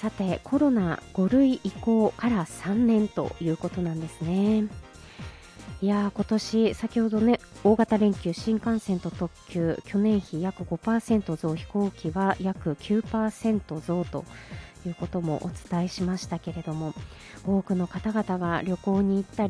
さて、コロナ5類移行から3年ということなんですね。いやー、今年先ほどね、大型連休新幹線と特急去年比約 5% 増、飛行機は約 9% 増ということもお伝えしましたけれども、多くの方々が旅行に行ったり